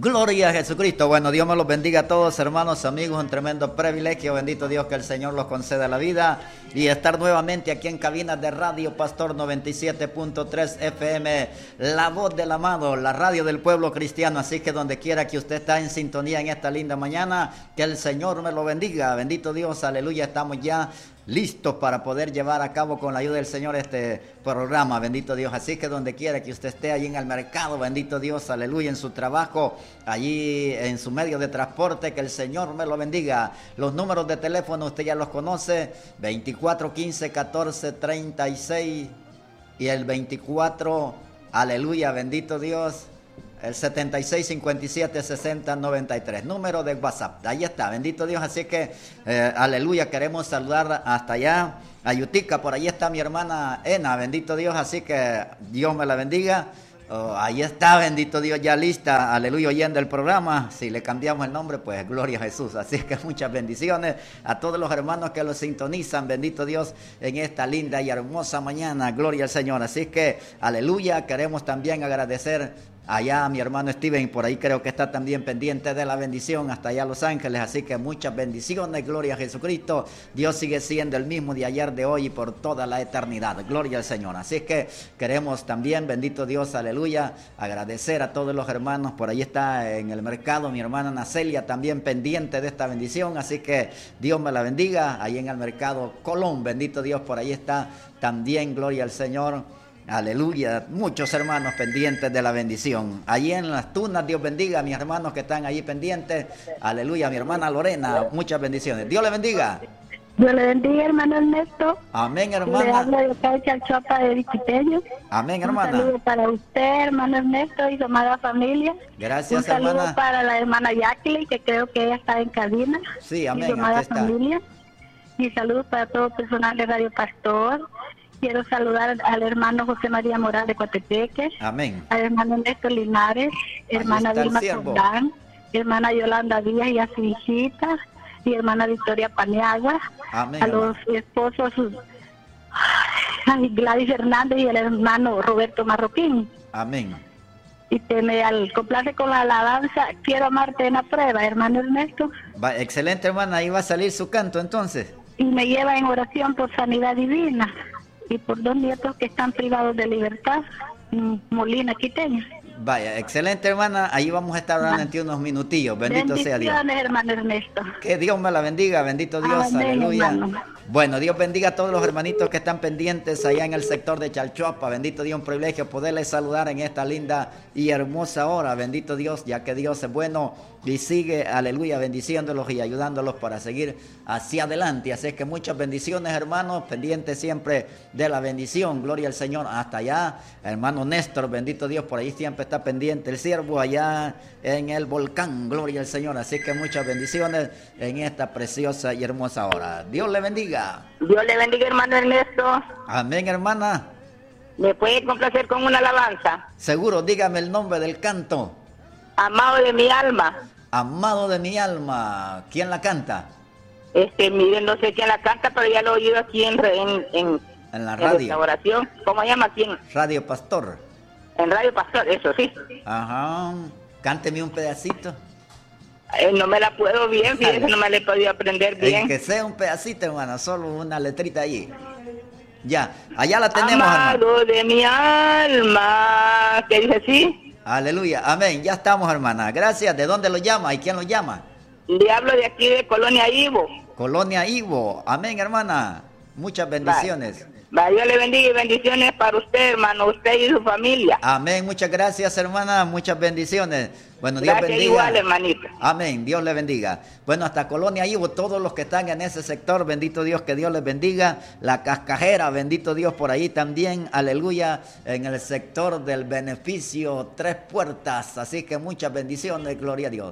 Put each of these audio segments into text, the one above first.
Gloria a Jesucristo. Bueno, Dios me los bendiga a todos, hermanos, amigos. Un tremendo privilegio. Bendito Dios que el Señor los conceda la vida y estar nuevamente aquí en cabinas de Radio Pastor 97.3 FM, la voz del amado, la radio del pueblo cristiano. Así que donde quiera que usted está en sintonía en esta linda mañana, que el Señor me lo bendiga. Bendito Dios, aleluya. Estamos ya listos para poder llevar a cabo con la ayuda del Señor este programa, bendito Dios. Así que donde quiera que usted esté, allí en el mercado, bendito Dios, aleluya, en su trabajo, allí en su medio de transporte, que el Señor me lo bendiga. Los números de teléfono usted ya los conoce, 2415-1436 y el 24, aleluya, bendito Dios, el 7657-6093, número de WhatsApp, ahí está, bendito Dios. Así que, aleluya, queremos saludar hasta allá a Yutica, por ahí está mi hermana Ena, bendito Dios, así que Dios me la bendiga. Ahí está, bendito Dios, ya lista, aleluya, oyendo el programa. Si le cambiamos el nombre, pues gloria a Jesús. Así que muchas bendiciones a todos los hermanos que lo sintonizan, bendito Dios, en esta linda y hermosa mañana, gloria al Señor. Así que, aleluya, queremos también agradecer allá a mi hermano Steven, por ahí creo que está también pendiente de la bendición, hasta allá a Los Ángeles. Así que muchas bendiciones, gloria a Jesucristo. Dios sigue siendo el mismo de ayer, de hoy y por toda la eternidad, gloria al Señor. Así que queremos también, bendito Dios, aleluya, agradecer a todos los hermanos. Por ahí está en el mercado mi hermana Nacelia, también pendiente de esta bendición. Así que Dios me la bendiga, ahí en el mercado Colón, bendito Dios, por ahí está también, gloria al Señor. Aleluya, muchos hermanos pendientes de la bendición. Allí en las tunas, Dios bendiga a mis hermanos que están allí pendientes. Aleluya, mi hermana Lorena, muchas bendiciones. Dios le bendiga. Dios le bendiga, hermano Ernesto. Amén, hermana. Le hablo de acá de Chalchuapa de Viquiteño. Amén, hermana. Un saludo para usted, hermano Ernesto, y su amada familia. Gracias, hermana. Un saludo hermana. para la hermana Jacqueline, que creo que ella está en cabina. Sí, amén, y su amada aquí está. familia. Y saludos para todo el personal de Radio Pastor. Quiero saludar al hermano José María Morales de Coatepeque, Amén. al hermano Néstor Linares, hermana está el Vilma siervo. Condán, hermana Yolanda Díaz y a su hijita, y hermana Victoria Paniagua, Amén, a los esposos Gladys Hernández y el hermano Roberto Marroquín. Amén. Y que me complace con la alabanza, quiero amarte en la prueba, hermano Ernesto. Excelente, hermana, ahí va a salir su canto entonces. Y me lleva en oración por sanidad divina y por dos nietos que están privados de libertad, Molina Quiteño. Vaya, excelente, hermana, ahí vamos a estar orando en ti unos minutillos, bendito sea Dios. Bendiciones, hermano Ernesto. Que Dios me la bendiga, bendito Dios, Amén, aleluya. hermano. Bueno, Dios bendiga a todos los hermanitos que están pendientes allá en el sector de Chalchuapa. Bendito Dios, un privilegio poderles saludar en esta linda y hermosa hora. Bendito Dios, ya que Dios es bueno y sigue, aleluya, bendiciéndolos y ayudándolos para seguir hacia adelante. Así es que muchas bendiciones, hermanos, pendientes siempre de la bendición. Gloria al Señor. Hasta allá, hermano Néstor, bendito Dios, por ahí siempre está pendiente el siervo allá en el volcán. Gloria al Señor. Así que muchas bendiciones en esta preciosa y hermosa hora. Dios le bendiga. Dios le bendiga, hermano Ernesto. Amén, hermana. ¿Me puede complacer con una alabanza? Seguro, dígame el nombre del canto. Amado de mi alma. Amado de mi alma. ¿Quién la canta? Miren, no sé quién la canta, pero ya lo he oído aquí en la radio. Restauración. ¿Cómo se llama? ¿Quién? Radio Pastor. En Radio Pastor, eso sí. Ajá. Cánteme un pedacito. No me la puedo bien, fíjese, no me la he podido aprender bien. Que sea un pedacito, hermana, solo una letrita allí. Ya, allá la tenemos, Amado hermana. de mi alma. ¿Qué dice así? Aleluya, amén, ya estamos, hermana. Gracias. ¿De dónde lo llama y quién lo llama? Le hablo de aquí de Colonia Ivo. Colonia Ivo, amén, hermana. Muchas bendiciones. Dios le bendiga y bendiciones para usted, hermano, usted y su familia. Amén, muchas gracias, hermana, muchas bendiciones. Bueno, Dios gracias, bendiga. Igual, hermanito. Amén, Dios le bendiga. Bueno, hasta Colonia Ivo, todos los que están en ese sector, bendito Dios, que Dios les bendiga. La Cascajera, bendito Dios, por ahí también, aleluya, en el sector del beneficio Tres Puertas. Así que muchas bendiciones, gloria a Dios.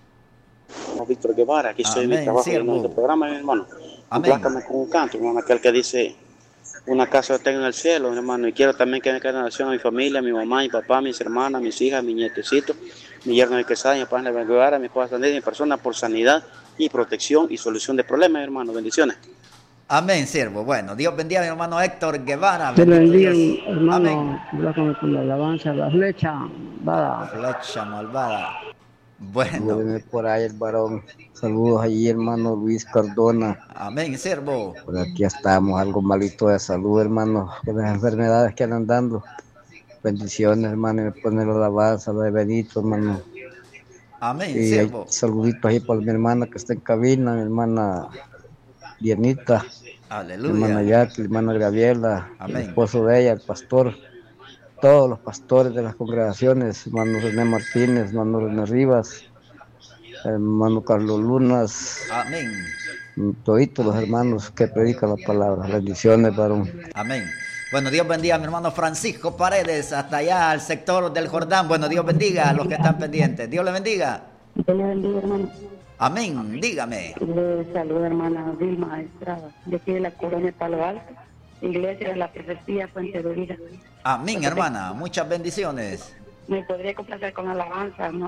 Víctor Guevara, aquí estoy en mi trabajo en este programa, mi hermano. Complácame con un canto, hermano, aquel que dice: una casa tengo en el cielo, mi hermano, y quiero también que me quede en oración a mi familia, a mi mamá, a mi papá, a mis hermanas, a mis hijas, a mi nietecito, mi yerno de Quesada, mi papá de Guevara, mi esposa Sandra, mi persona, por sanidad y protección y solución de problemas, mi hermano. Bendiciones. Amén, siervo. Bueno, Dios bendiga a mi hermano Héctor Guevara. Te bendiga, hermano. Amén. Complácame con la alabanza, la flecha malvada. Flecha malvada. Bueno. Por ahí el varón. Saludos allí, hermano Luis Cardona. Amén, siervo. Por aquí estamos, algo malito de salud, hermano, con las enfermedades que andan dando. Bendiciones, hermano, y me pone la alabanza, la de Benito, hermano. Amén, y siervo. Saluditos ahí para mi hermana que está en cabina, mi hermana Dianita. Aleluya. Mi hermana Jackie, mi hermana Gabriela, amén. El esposo de ella, el pastor, todos los pastores de las congregaciones, hermano René Martínez, hermano René Rivas, hermano Carlos Lunas. Amén. Toditos los hermanos que predican la palabra. Bendiciones, varón. Amén. Bueno, Dios bendiga a mi hermano Francisco Paredes, hasta allá al sector del Jordán. Bueno, Dios bendiga a los que están pendientes. Dios le bendiga. Dios le bendiga, hermano. Amén, dígame. Le saluda, hermana Vilma Estrada, de aquí de la colonia Palo Alto, Iglesia de la Profecía Fuente de Vida. Amén, hermana. Muchas bendiciones. Me podría complacer con alabanza, ¿no?